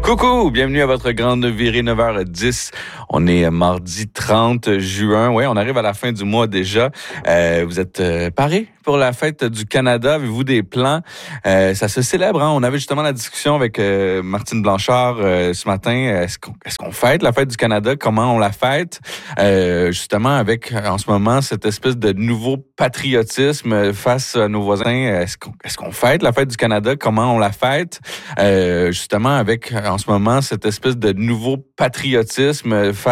Coucou, bienvenue à votre grande virée 9h10. On est mardi 30 juin. Oui, on arrive à la fin du mois déjà. Vous êtes parés pour la fête du Canada? Avez-vous des plans? Ça se célèbre, hein? On avait justement la discussion avec Martine Blanchard ce matin. Est-ce qu'on fête la fête du Canada? Comment on la fête? Justement, avec en ce moment cette espèce de nouveau patriotisme face à nos voisins. Est-ce qu'on fête la fête du Canada? Comment on la fête? Justement, avec en ce moment cette espèce de nouveau patriotisme face